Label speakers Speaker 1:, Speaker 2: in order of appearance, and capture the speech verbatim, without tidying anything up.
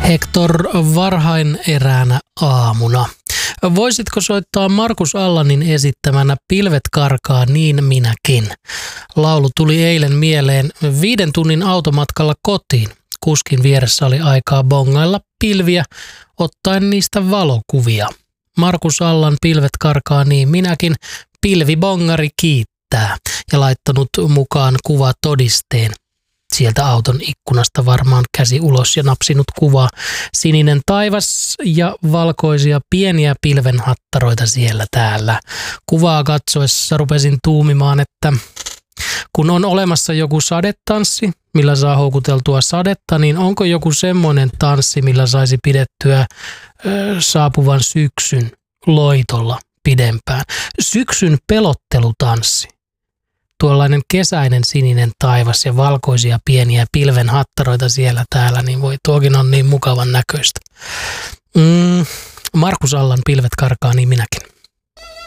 Speaker 1: Hector varhain eräänä aamuna. Voisitko soittaa Markus Allanin esittämänä Pilvet karkaa niin minäkin? Laulu tuli eilen mieleen viiden tunnin automatkalla kotiin. Kuskin vieressä oli aikaa bongailla pilviä, ottaen niistä valokuvia. Markus Allan Pilvet karkaa niin minäkin, pilvibongari kiittää ja laittanut mukaan kuvatodisteen. Sieltä auton ikkunasta varmaan käsi ulos ja napsinut kuvaa. Sininen taivas ja valkoisia pieniä pilvenhattaroita siellä täällä. Kuvaa katsoessa rupesin tuumimaan, että kun on olemassa joku sadetanssi, millä saa houkuteltua sadetta, niin onko joku semmoinen tanssi, millä saisi pidettyä ö, saapuvan syksyn loitolla pidempään? Syksyn pelottelutanssi. Tuollainen kesäinen sininen taivas ja valkoisia pieniä pilvenhattaroita siellä täällä, niin voi tuokin on niin mukavan näköistä. Mm, Markus Allan Pilvet karkaa niin minäkin.